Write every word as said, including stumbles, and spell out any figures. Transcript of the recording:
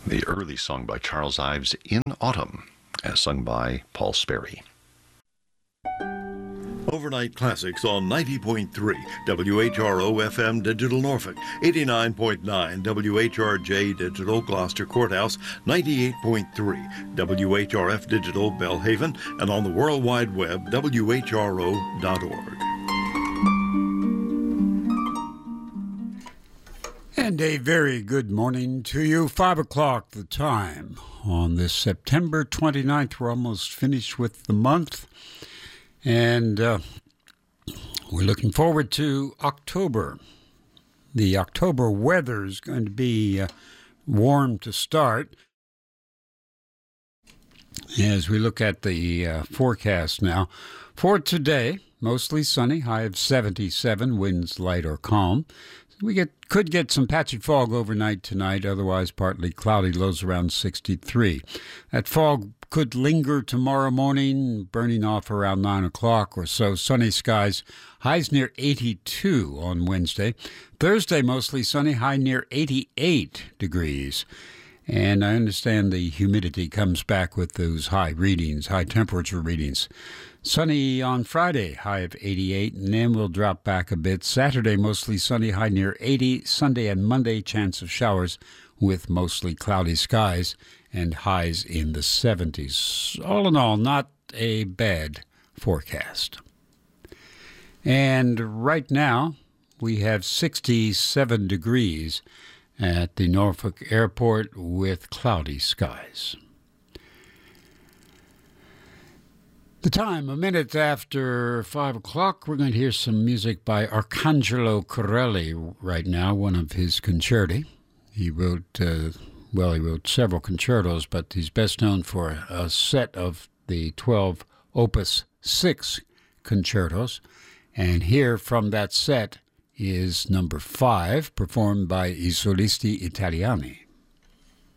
The early song by Charles Ives, In Autumn, as sung by Paul Sperry. Overnight Classics on ninety point three W H R O F M Digital Norfolk, eighty-nine point nine W H R J Digital Gloucester Courthouse, ninety-eight point three W H R F Digital Belhaven, and on the World Wide Web, W H R O dot org. And a very good morning to you. Five o'clock the time on this September twenty-ninth. We're almost finished with the month. And uh, we're looking forward to October. The October weather is going to be uh, warm to start. As we look at the uh, forecast now, for today, mostly sunny, high of seventy-seven, winds light or calm. We get could get some patchy fog overnight tonight, otherwise partly cloudy, lows around sixty-three. That fog could linger tomorrow morning, burning off around nine o'clock or so. Sunny skies, highs near eighty-two on Wednesday. Thursday, mostly sunny, high near eighty-eight degrees. And I understand the humidity comes back with those high readings, high temperature readings. Sunny on Friday, high of eighty-eight, and then we'll drop back a bit. Saturday, mostly sunny, high near eighty. Sunday and Monday, chance of showers with mostly cloudy skies and highs in the seventies. All in all, not a bad forecast. And right now, we have sixty-seven degrees at the Norfolk Airport with cloudy skies. The time, a minute after five o'clock, we're going to hear some music by Arcangelo Corelli right now, one of his concerti. He wrote, uh, well, he wrote several concertos, but he's best known for a set of the twelve Opus six concertos. And here from that set is number five, performed by I Solisti Italiani.